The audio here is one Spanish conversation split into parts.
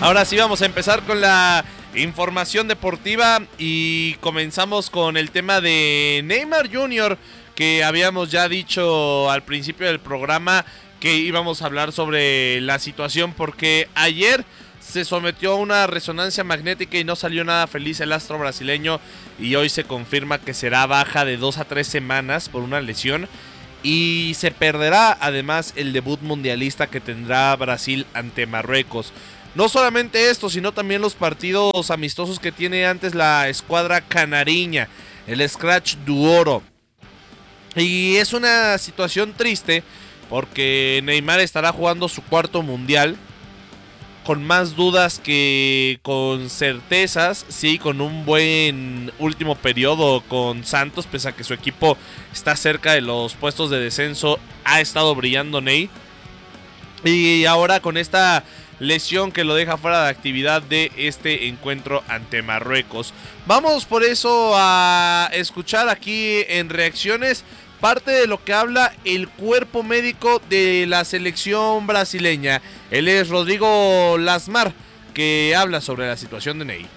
Ahora sí vamos a empezar con la información deportiva y comenzamos con el tema de Neymar Jr., que habíamos ya dicho al principio del programa que íbamos a hablar sobre la situación porque ayer se sometió a una resonancia magnética y no salió nada feliz el astro brasileño, y hoy se confirma que será baja de 2 a 3 semanas por una lesión y se perderá además el debut mundialista que tendrá Brasil ante Marruecos. No solamente esto, sino también los partidos amistosos que tiene antes la escuadra canariña, el Scratch du Oro. Y es una situación triste porque Neymar estará jugando su cuarto mundial, con más dudas que con certezas, sí, con un buen último periodo con Santos, pese a que su equipo está cerca de los puestos de descenso, ha estado brillando Ney. Y ahora con esta lesión que lo deja fuera de actividad de este encuentro ante Marruecos. Vamos por eso a escuchar aquí en reacciones parte de lo que habla el cuerpo médico de la selección brasileña. Él es Rodrigo Lasmar, que habla sobre la situación de Ney.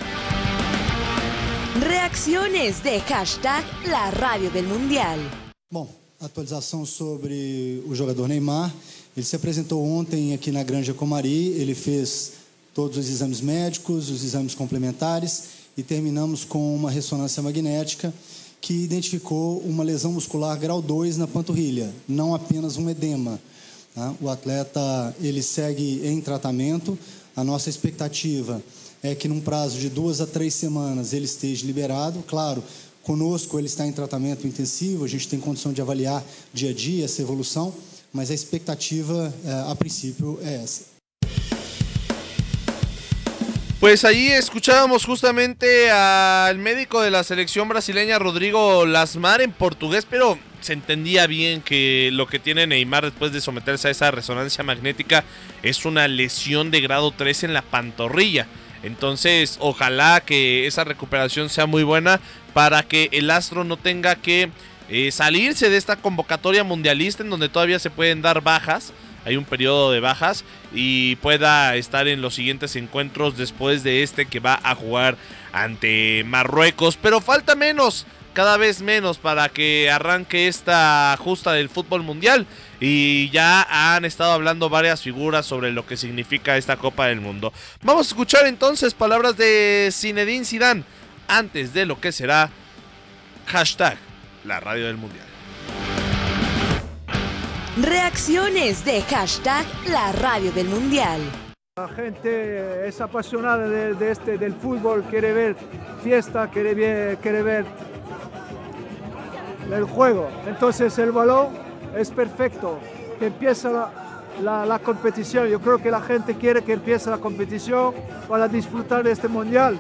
Reacciones de hashtag La Radio del Mundial. Bom, atualização sobre o jogador Neymar. Ele se apresentou ontem aqui na Granja Comari, ele fez todos os exames médicos, os exames complementares e terminamos com uma ressonância magnética que identificou uma lesão muscular grau 2 na panturrilha, não apenas um edema. Tá? O atleta ele segue em tratamento, a nossa expectativa é que num prazo de 2 a 3 semanas ele esteja liberado, claro, conosco ele está em tratamento intensivo, a gente tem condição de avaliar dia a dia essa evolução, mas a expectativa, a princípio, é essa. Pues ahí escuchábamos justamente al médico de la selección brasileña, Rodrigo Lasmar, en portugués, pero se entendía bien que lo que tiene Neymar después de someterse a esa resonancia magnética es una lesión de grado 3 en la pantorrilla. Entonces, ojalá que esa recuperación sea muy buena para que el astro no tenga que salirse de esta convocatoria mundialista en donde todavía se pueden dar bajas. Hay un periodo de bajas y pueda estar en los siguientes encuentros después de este que va a jugar ante Marruecos. Pero falta menos, cada vez menos, para que arranque esta justa del fútbol mundial. Y ya han estado hablando varias figuras sobre lo que significa esta Copa del Mundo. Vamos a escuchar entonces palabras de Zinedine Zidane antes de lo que será hashtag La Radio del Mundial. Reacciones de hashtag La Radio del Mundial. La gente es apasionada del fútbol, quiere ver fiesta, quiere ver el juego. Entonces el balón es perfecto, que empieza la competición. Yo creo que la gente quiere que empiece la competición para disfrutar de este mundial.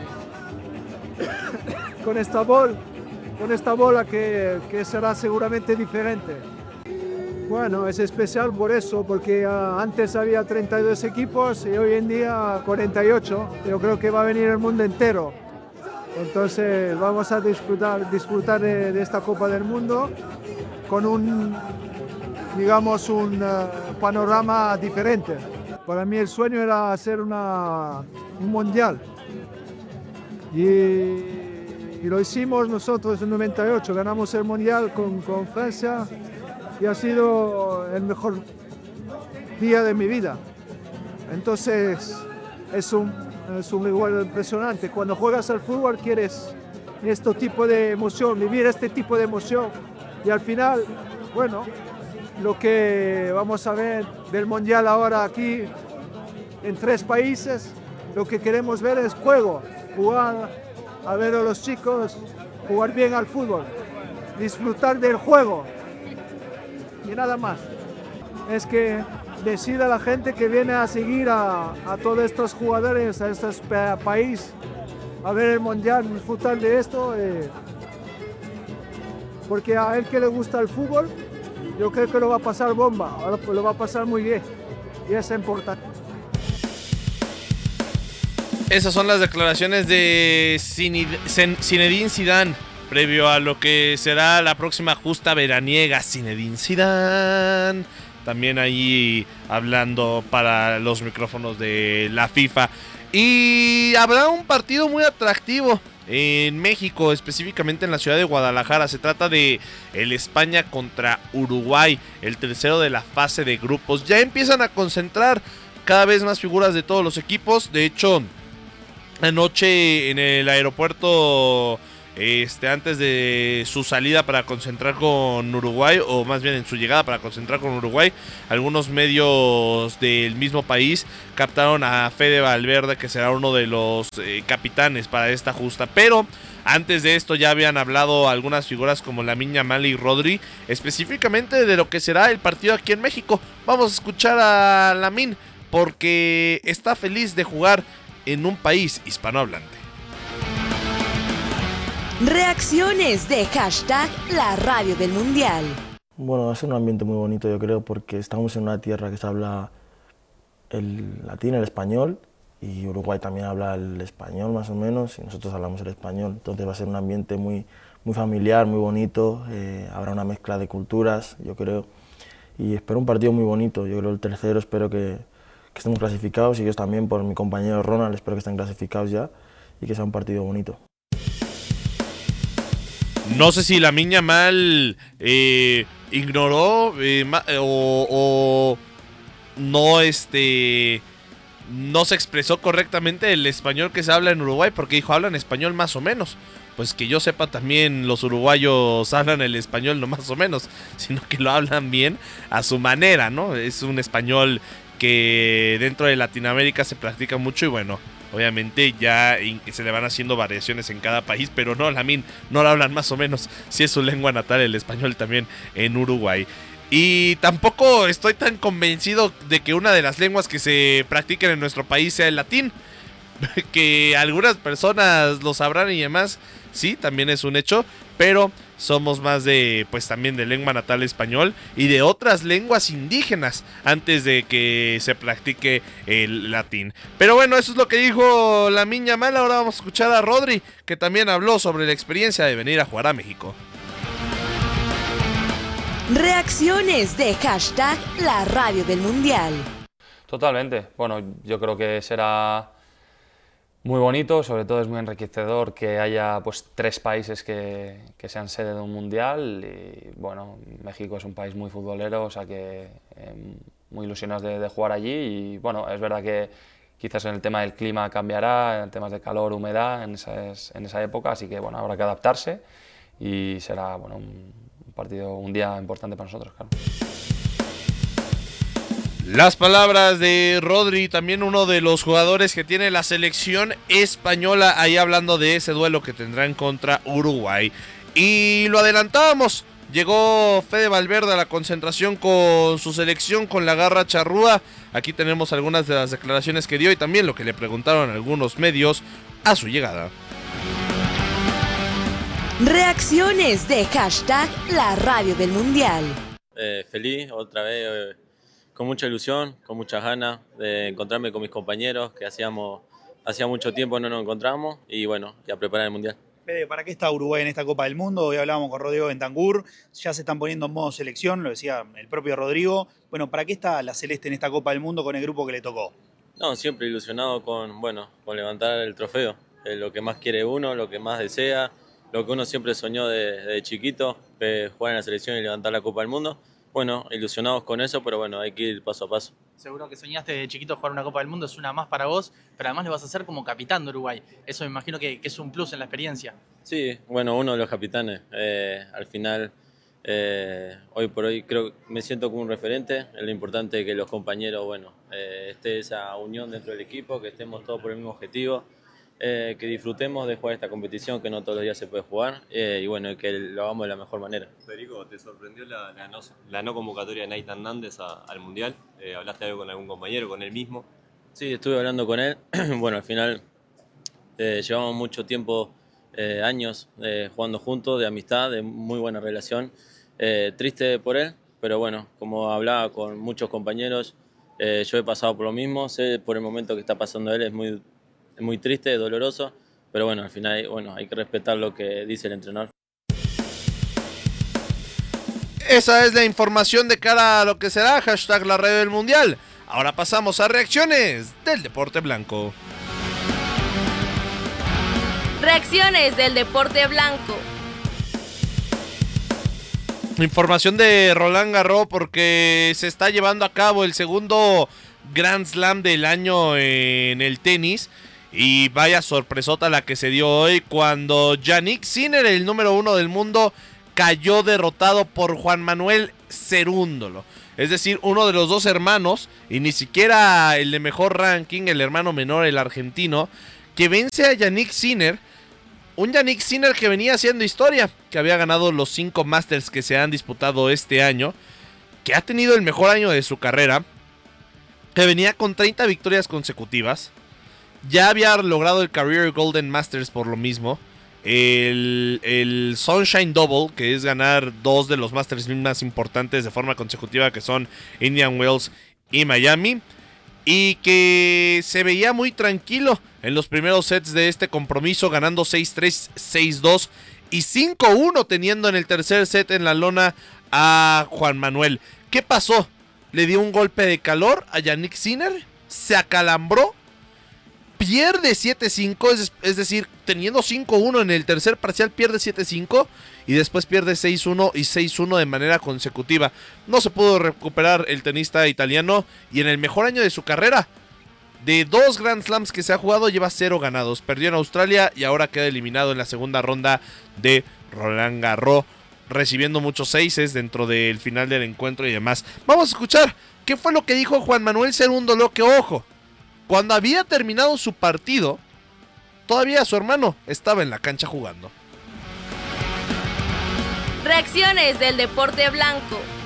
con esta bola que será seguramente diferente. Bueno, es especial por eso, porque antes había 32 equipos y hoy en día 48. Yo creo que va a venir el mundo entero. Entonces vamos a disfrutar de esta Copa del Mundo con un panorama diferente. Para mí el sueño era hacer un mundial. Y lo hicimos nosotros en 98, ganamos el mundial con Francia. Y ha sido el mejor día de mi vida. Entonces es un igual impresionante. Cuando juegas al fútbol quieres este tipo de emoción, vivir este tipo de emoción. Y al final, bueno, lo que vamos a ver del mundial ahora aquí en 3 países, lo que queremos ver es juego, jugar, a ver a los chicos jugar bien al fútbol, disfrutar del juego. Y nada más. Es que decida la gente que viene a seguir a todos estos jugadores, a estos países, a ver el mundial, disfrutar de esto. Porque a él que le gusta el fútbol, yo creo que lo va a pasar bomba, lo va a pasar muy bien. Y eso es importante. Esas son las declaraciones de Zinedine Zidane previo a lo que será la próxima justa veraniega. Zinedine Zidane también ahí hablando para los micrófonos de la FIFA. Y habrá un partido muy atractivo en México, específicamente en la ciudad de Guadalajara. Se trata de el España contra Uruguay, el tercero de la fase de grupos. Ya empiezan a concentrar cada vez más figuras de todos los equipos. De hecho, anoche en el aeropuerto, antes de su salida para concentrar con Uruguay, o más bien en su llegada para concentrar con Uruguay, algunos medios del mismo país captaron a Fede Valverde, que será uno de los capitanes para esta justa. Pero antes de esto ya habían hablado algunas figuras como Lamine Yamal y Rodri, específicamente de lo que será el partido aquí en México. Vamos a escuchar a Lamine porque está feliz de jugar en un país hispanohablante. Reacciones de hashtag la radio del mundial. Bueno, va a ser un ambiente muy bonito, yo creo, porque estamos en una tierra que se habla el latín, el español, y Uruguay también habla el español más o menos, y nosotros hablamos el español. Entonces va a ser un ambiente muy familiar, muy bonito, habrá una mezcla de culturas, yo creo, y espero un partido muy bonito. Yo creo el tercero, espero que estemos clasificados, y ellos también, por mi compañero Ronald, espero que estén clasificados ya, y que sea un partido bonito. No sé si Lamine Yamal ignoró o no no se expresó correctamente el español que se habla en Uruguay, porque dijo hablan español más o menos. Pues que yo sepa, también los uruguayos hablan el español no más o menos, sino que lo hablan bien a su manera, ¿no? Es un español que dentro de Latinoamérica se practica mucho, y bueno, obviamente ya se le van haciendo variaciones en cada país, pero no, Lamine no lo hablan más o menos, si es su lengua natal el español también en Uruguay. Y tampoco estoy tan convencido de que una de las lenguas que se practiquen en nuestro país sea el latín, que algunas personas lo sabrán y demás, sí, también es un hecho, pero somos más de, pues también de lengua natal español y de otras lenguas indígenas antes de que se practique el latín. Pero bueno, eso es lo que dijo Lamine Yamal. Ahora vamos a escuchar a Rodri, que también habló sobre la experiencia de venir a jugar a México. Reacciones de hashtag la radio del mundial. Totalmente. Bueno, yo creo que será muy bonito, sobre todo es muy enriquecedor que haya pues 3 países que sean sede de un mundial. Y bueno, México es un país muy futbolero, o sea que muy ilusionados de jugar allí. Y bueno, es verdad que quizás en el tema del clima cambiará, en temas de calor, humedad en esa época, así que bueno, habrá que adaptarse y será bueno, un día importante para nosotros, claro. Las palabras de Rodri, también uno de los jugadores que tiene la selección española, ahí hablando de ese duelo que tendrán contra Uruguay. Y lo adelantábamos, llegó Fede Valverde a la concentración con su selección, con la garra charrúa. Aquí tenemos algunas de las declaraciones que dio y también lo que le preguntaron algunos medios a su llegada. Reacciones de hashtag la radio del mundial. Feliz, otra vez, con mucha ilusión, con muchas ganas de encontrarme con mis compañeros, que hacía mucho tiempo no nos encontramos, y bueno, ya preparar el mundial. Fede, ¿para qué está Uruguay en esta Copa del Mundo? Hoy hablábamos con Rodrigo Bentancur, ya se están poniendo en modo selección, lo decía el propio Rodrigo. Bueno, ¿para qué está la Celeste en esta Copa del Mundo con el grupo que le tocó? No, siempre ilusionado con levantar el trofeo, lo que más quiere uno, lo que más desea, lo que uno siempre soñó de chiquito, jugar en la selección y levantar la Copa del Mundo. Bueno, ilusionados con eso, pero bueno, hay que ir paso a paso. Seguro que soñaste de chiquito jugar una Copa del Mundo, es una más para vos, pero además lo vas a hacer como capitán de Uruguay. Eso me imagino que es un plus en la experiencia. Sí, bueno, uno de los capitanes. Al final, hoy por hoy creo que me siento como un referente. Es lo importante que los compañeros, esté esa unión dentro del equipo, que estemos todos por el mismo objetivo. Que disfrutemos de jugar esta competición, que no todos los días se puede jugar, y bueno, que lo hagamos de la mejor manera. Federico, ¿te sorprendió la no convocatoria de Nathan Nández al Mundial? ¿Hablaste algo con algún compañero, con él mismo? Sí, estuve hablando con él. Bueno, al final llevamos mucho tiempo, años jugando juntos, de amistad, de muy buena relación. Triste por él, pero bueno, como hablaba con muchos compañeros, yo he pasado por lo mismo, sé por el momento que está pasando él, es muy triste, doloroso, pero bueno, al final hay que respetar lo que dice el entrenador. Esa es la información de cara a lo que será hashtag la radio del mundial. Ahora pasamos a reacciones del deporte blanco. Reacciones del deporte blanco. Información de Roland Garros porque se está llevando a cabo el segundo Grand Slam del año en el tenis. Y vaya sorpresota la que se dio hoy cuando Jannik Sinner, el número 1 del mundo, cayó derrotado por Juan Manuel Cerúndolo. Es decir, uno de los dos hermanos, y ni siquiera el de mejor ranking, el hermano menor, el argentino, que vence a Jannik Sinner. Un Jannik Sinner que venía haciendo historia, que había ganado los 5 Masters que se han disputado este año, que ha tenido el mejor año de su carrera, que venía con 30 victorias consecutivas, ya había logrado el Career Golden Masters por lo mismo, el Sunshine Double, que es ganar 2 de los Masters más importantes de forma consecutiva, que son Indian Wells y Miami, y que se veía muy tranquilo en los primeros sets de este compromiso, ganando 6-3, 6-2 y 5-1, teniendo en el tercer set en la lona a Juan Manuel. ¿Qué pasó? Le dio un golpe de calor a Jannik Sinner, se acalambró, pierde 7-5, es decir, teniendo 5-1 en el tercer parcial, pierde 7-5 y después pierde 6-1 y 6-1 de manera consecutiva. No se pudo recuperar el tenista italiano y en el mejor año de su carrera, de 2 Grand Slams que se ha jugado, lleva 0 ganados. Perdió en Australia y ahora queda eliminado en la segunda ronda de Roland Garros, recibiendo muchos 6s dentro del final del encuentro y demás. Vamos a escuchar qué fue lo que dijo Juan Manuel Cerúndolo, que ojo, cuando había terminado su partido, todavía su hermano estaba en la cancha jugando. Reacciones del deporte blanco.